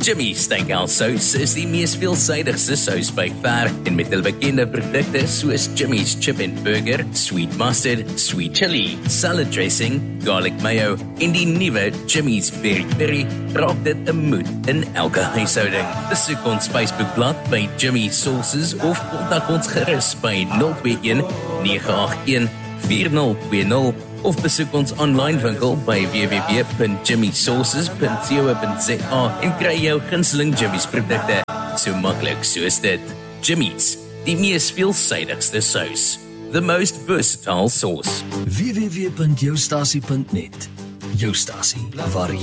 Jimmy's Steakhouse Sous is die mees veelsidigste sous by ver en met hul bekende produkte soos Jimmy's Chip and Burger, Sweet Mustard, Sweet Chili, Salad Dressing, Garlic Mayo en die nuwe Jimmy's Peri Peri raak dit 'n moed in elke huishouding. Besoek ons Facebookblad by Jimmy Sauces of kontak ons gerus by 021 981 4020 of besoek ons online winkel by www.jimmysauces.co.za en kry jou gunsteling Jimmy's produkte. So maklik soos dit. Jimmy's, die mees veelsidigste sous. The most versatile sauce. www.joustasie.net. Jou stasie, waar